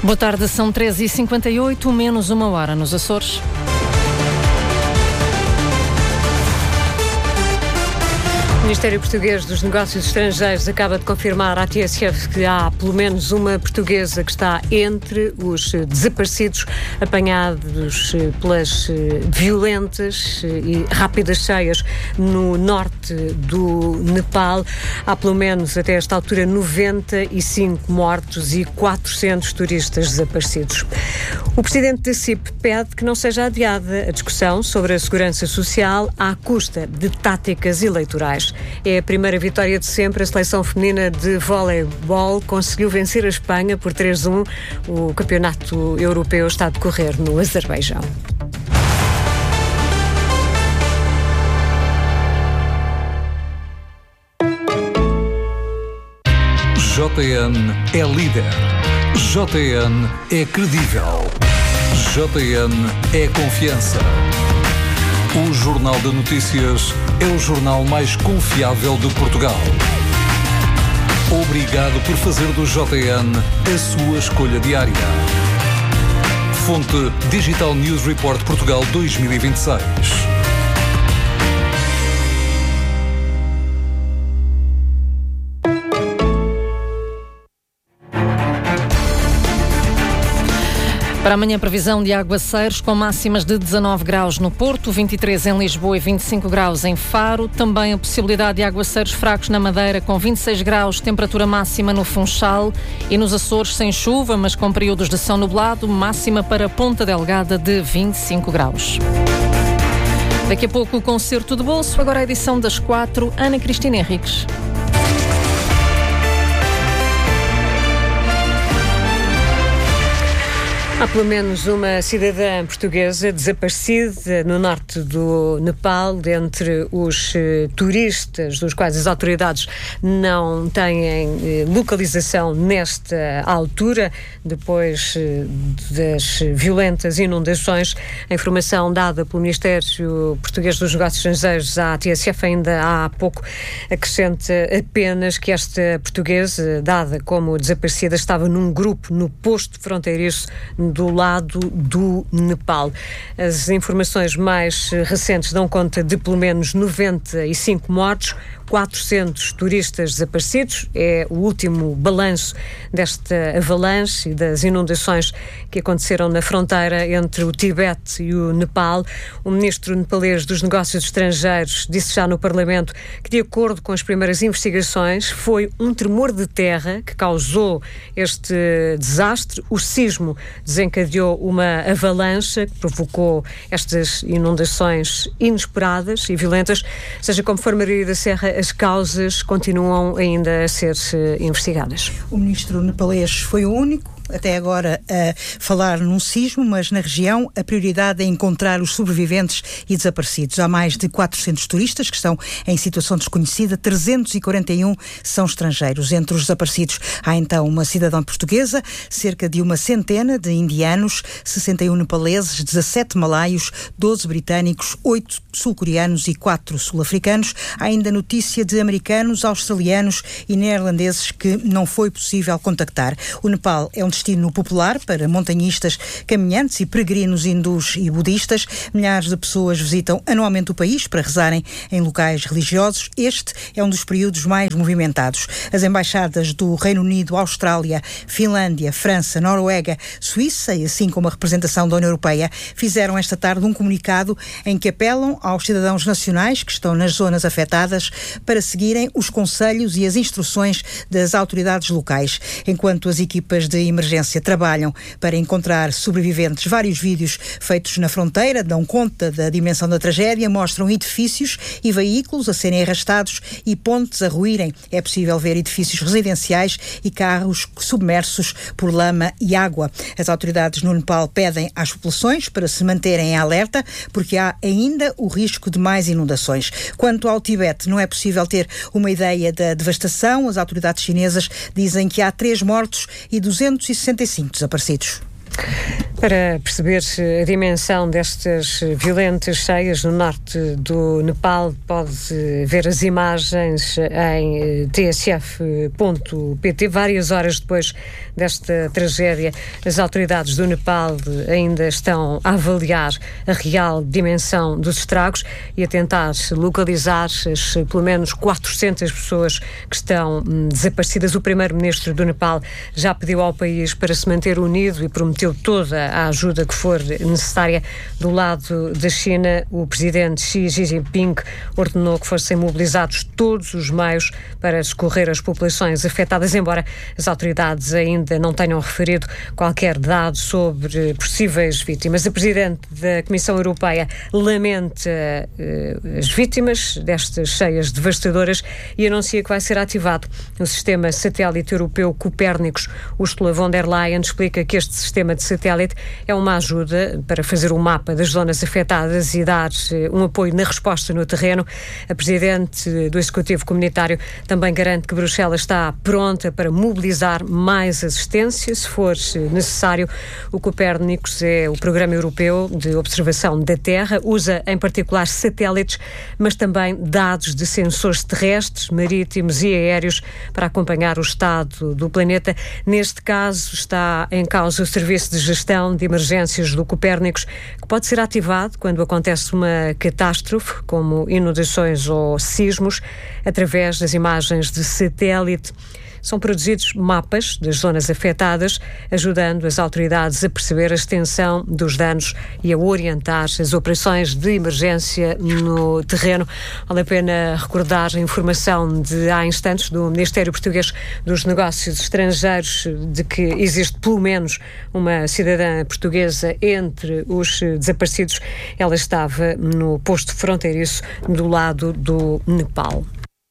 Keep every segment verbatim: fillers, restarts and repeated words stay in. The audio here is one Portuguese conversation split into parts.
Boa tarde, são treze e cinquenta e oito, menos uma hora nos Açores. O Ministério Português dos Negócios Estrangeiros acaba de confirmar à T S F que há pelo menos uma portuguesa que está entre os desaparecidos apanhados pelas violentas e rápidas cheias no norte do Nepal. Há pelo menos até esta altura noventa e cinco mortos e quatrocentos turistas desaparecidos. O presidente da C I P pede que não seja adiada a discussão sobre a segurança social à custa de táticas eleitorais. É a primeira vitória de sempre. A seleção feminina de voleibol conseguiu vencer a Espanha por três a um. O campeonato europeu está a decorrer no Azerbaijão. J N é líder. J N é credível. J N é confiança. O Jornal de Notícias é o jornal mais confiável de Portugal. Obrigado por fazer do J N a sua escolha diária. Fonte Digital News Report Portugal dois mil e vinte e seis. Para amanhã, previsão de aguaceiros com máximas de dezanove graus no Porto, vinte e três em Lisboa e vinte e cinco graus em Faro. Também a possibilidade de aguaceiros fracos na Madeira com vinte e seis graus, temperatura máxima no Funchal. E nos Açores sem chuva, mas com períodos de céu nublado, máxima para Ponta Delgada de vinte e cinco graus. Daqui a pouco o concerto de bolso, agora a edição das quatro, Ana Cristina Henriques. Há pelo menos uma cidadã portuguesa desaparecida no norte do Nepal, dentre os eh, turistas, dos quais as autoridades não têm eh, localização nesta altura, depois eh, das violentas inundações. A informação dada pelo Ministério Português dos Negócios Estrangeiros à T S F ainda há pouco acrescenta apenas que esta portuguesa, dada como desaparecida, estava num grupo no posto fronteiriço do lado do Nepal. As informações mais recentes dão conta de pelo menos noventa e cinco mortos, quatrocentos turistas desaparecidos. É o último balanço desta avalanche e das inundações que aconteceram na fronteira entre o Tibete e o Nepal. O ministro nepalês dos Negócios Estrangeiros disse já no Parlamento que, de acordo com as primeiras investigações, foi um tremor de terra que causou este desastre. O sismo desencadeou uma avalanche que provocou estas inundações inesperadas e violentas. Seja como for, Maria da Serra, as causas continuam ainda a ser investigadas. O ministro nepalês foi o único até agora a falar num sismo, mas na região a prioridade é encontrar os sobreviventes e desaparecidos. Há mais de quatrocentos turistas que estão em situação desconhecida, trezentos e quarenta e um são estrangeiros. Entre os desaparecidos há então uma cidadã portuguesa, cerca de uma centena de indianos, sessenta e um nepaleses, dezassete malaios, doze britânicos, oito sul-coreanos e quatro sul-africanos. Há ainda notícia de americanos, australianos e neerlandeses que não foi possível contactar. O Nepal é um destino popular para montanhistas, caminhantes e peregrinos hindus e budistas. Milhares de pessoas visitam anualmente o país para rezarem em locais religiosos. Este é um dos períodos mais movimentados. As embaixadas do Reino Unido, Austrália, Finlândia, França, Noruega, Suíça e assim como a representação da União Europeia fizeram esta tarde um comunicado em que apelam aos cidadãos nacionais que estão nas zonas afetadas para seguirem os conselhos e as instruções das autoridades locais. Enquanto as equipas de emergência trabalham para encontrar sobreviventes, vários vídeos feitos na fronteira dão conta da dimensão da tragédia, mostram edifícios e veículos a serem arrastados e pontes a ruírem. É possível ver edifícios residenciais e carros submersos por lama e água. As autoridades no Nepal pedem às populações para se manterem em alerta, porque há ainda o risco de mais inundações. Quanto ao Tibete, não é possível ter uma ideia da devastação. As autoridades chinesas dizem que há três mortos e duzentos e sessenta e cinco desaparecidos. Para perceber a dimensão destas violentas cheias no norte do Nepal, pode ver as imagens em t s f ponto p t. Várias horas depois desta tragédia, as autoridades do Nepal ainda estão a avaliar a real dimensão dos estragos e a tentar localizar as pelo menos quatrocentas pessoas que estão desaparecidas. O primeiro-ministro do Nepal já pediu ao país para se manter unido e prometeu toda a ajuda que for necessária. Do lado da China, o presidente Xi Jinping ordenou que fossem mobilizados todos os meios para socorrer as populações afetadas, embora as autoridades ainda não tenham referido qualquer dado sobre possíveis vítimas. A presidente da Comissão Europeia lamenta uh, as vítimas destas cheias devastadoras e anuncia que vai ser ativado o sistema satélite europeu Copérnicos. Ursula von der Leyen explica que este sistema de satélite é uma ajuda para fazer um mapa das zonas afetadas e dar um apoio na resposta no terreno. A presidente do Executivo Comunitário também garante que Bruxelas está pronta para mobilizar mais assistência, se for necessário. O Copérnicos é o programa europeu de observação da Terra, usa em particular satélites, mas também dados de sensores terrestres, marítimos e aéreos para acompanhar o estado do planeta. Neste caso está em causa o serviço de gestão de emergências do Copérnicos, que pode ser ativado quando acontece uma catástrofe, como inundações ou sismos, através das imagens de satélite. São produzidos mapas das zonas afetadas, ajudando as autoridades a perceber a extensão dos danos e a orientar as operações de emergência no terreno. Vale a pena recordar a informação de há instantes do Ministério Português dos Negócios Estrangeiros de que existe pelo menos uma cidadã portuguesa entre os desaparecidos. Ela estava no posto fronteiriço do lado do Nepal.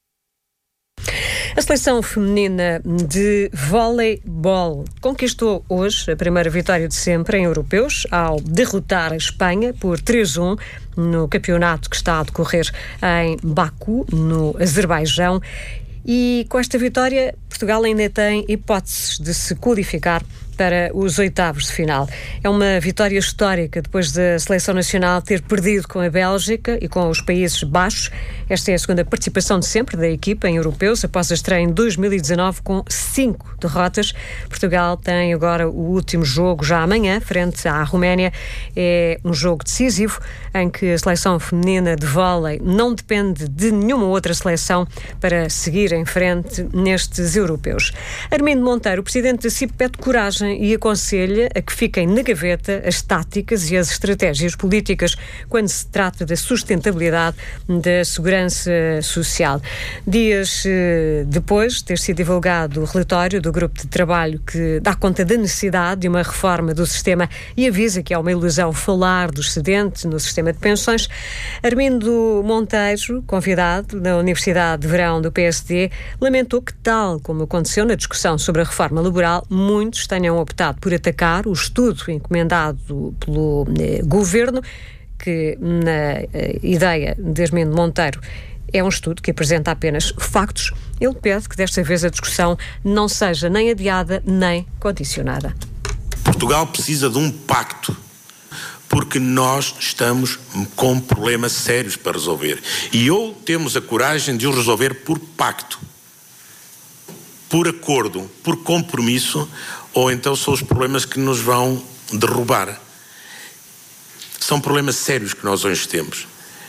A seleção feminina de voleibol conquistou hoje a primeira vitória de sempre em europeus ao derrotar a Espanha por três a um no campeonato que está a decorrer em Baku, no Azerbaijão. E com esta vitória, Portugal ainda tem hipóteses de se qualificar para os oitavos de final. É uma vitória histórica depois da seleção nacional ter perdido com a Bélgica e com os Países Baixos. Esta é a segunda participação de sempre da equipa em europeus, após a estreia em dois mil e dezanove com cinco derrotas. Portugal tem agora o último jogo já amanhã, frente à Roménia. É um jogo decisivo em que a seleção feminina de vôlei não depende de nenhuma outra seleção para seguir em frente nestes europeus. Armindo Monteiro, o presidente da C I P, pede coragem e aconselha a que fiquem na gaveta as táticas e as estratégias políticas quando se trata da sustentabilidade da segurança social. Dias eh, depois de ter sido divulgado o relatório do grupo de trabalho que dá conta da necessidade de uma reforma do sistema e avisa que é uma ilusão falar do excedente no sistema de pensões, Armindo Monteiro, convidado na Universidade de Verão do P S D, lamentou que, tal como aconteceu na discussão sobre a reforma laboral, muitos tenham optado por atacar o estudo encomendado pelo eh, governo, que na eh, ideia de Armindo Monteiro é um estudo que apresenta apenas factos. Ele pede que desta vez a discussão não seja nem adiada nem condicionada. Portugal precisa de um pacto, porque nós estamos com problemas sérios para resolver. E ou temos a coragem de os resolver por pacto, por acordo, por compromisso, ou então são os problemas que nos vão derrubar. São problemas sérios que nós hoje temos.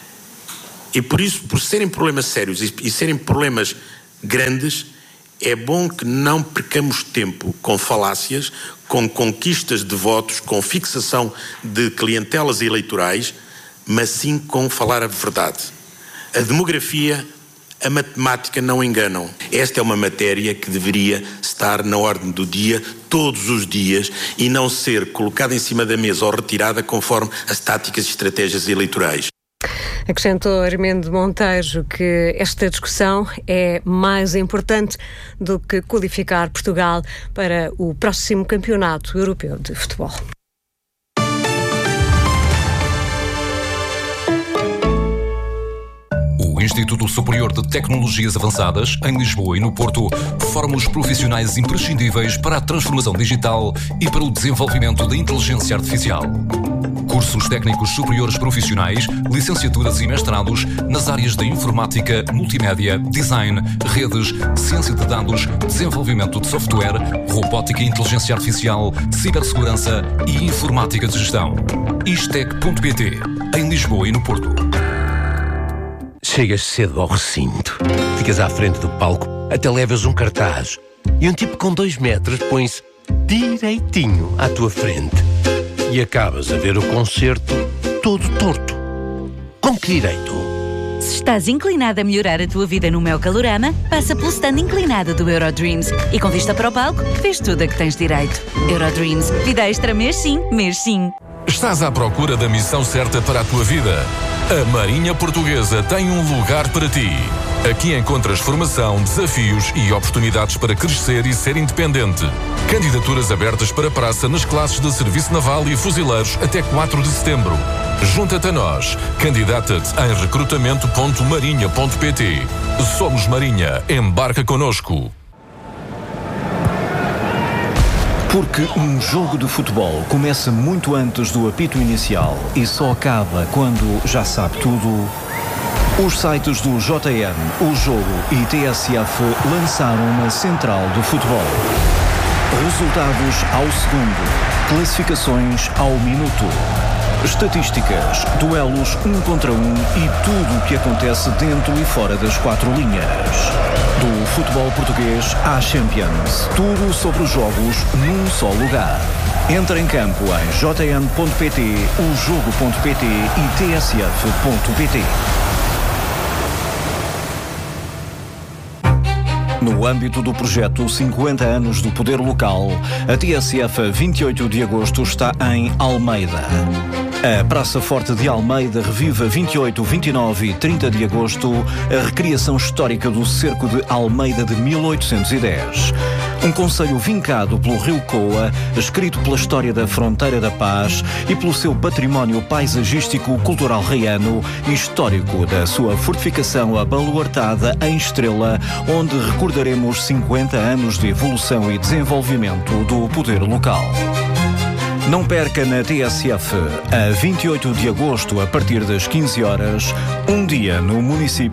E por isso, por serem problemas sérios e, e serem problemas grandes, é bom que não percamos tempo com falácias, com conquistas de votos, com fixação de clientelas eleitorais, mas sim com falar a verdade. A demografia, a matemática não enganam. Esta é uma matéria que deveria estar na ordem do dia todos os dias e não ser colocada em cima da mesa ou retirada conforme as táticas e estratégias eleitorais. Acrescentou Armindo Monteiro que esta discussão é mais importante do que qualificar Portugal para o próximo Campeonato Europeu de Futebol. O Instituto Superior de Tecnologias Avançadas, em Lisboa e no Porto, forma os profissionais imprescindíveis para a transformação digital e para o desenvolvimento da inteligência artificial. Cursos técnicos superiores profissionais, licenciaturas e mestrados nas áreas da informática, multimédia, design, redes, ciência de dados, desenvolvimento de software, robótica e inteligência artificial, cibersegurança e informática de gestão. Istec ponto pt, em Lisboa e no Porto. Chegas cedo ao recinto, ficas à frente do palco, até levas um cartaz e um tipo com dois metros põe-se direitinho à tua frente e acabas a ver o concerto todo torto. Com que direito? Se estás inclinado a melhorar a tua vida no meu Calorama, passa pelo stand inclinado do Eurodreams e com vista para o palco, vês tudo a que tens direito. Eurodreams, vida extra mês sim, mês sim. Estás à procura da missão certa para a tua vida? A Marinha Portuguesa tem um lugar para ti. Aqui encontras formação, desafios e oportunidades para crescer e ser independente. Candidaturas abertas para praça nas classes de Serviço Naval e Fuzileiros até quatro de setembro. Junta-te a nós. Candidata-te em recrutamento ponto marinha ponto pt. Somos Marinha. Embarca connosco. Porque um jogo de futebol começa muito antes do apito inicial e só acaba quando já sabe tudo. Os sites do J N, O Jogo e T S F lançaram uma central do futebol. Resultados ao segundo, classificações ao minuto, estatísticas, duelos um contra um e tudo o que acontece dentro e fora das quatro linhas. Do futebol português à Champions, tudo sobre os jogos num só lugar. Entra em campo em j n ponto p t, o jogo ponto p t e t s f ponto p t. No âmbito do projeto cinquenta anos do Poder Local, a T S F a vinte e oito de agosto está em Almeida. A Praça Forte de Almeida revive a vinte e oito, vinte e nove e trinta de agosto a recriação histórica do cerco de Almeida de mil oitocentos e dez. Um concelho vincado pelo Rio Coa, escrito pela história da Fronteira da Paz e pelo seu património paisagístico cultural reiano e histórico da sua fortificação abaluartada em Estrela, onde recordaremos cinquenta anos de evolução e desenvolvimento do poder local. Não perca na T S F, a vinte e oito de agosto, a partir das quinze horas, um dia no município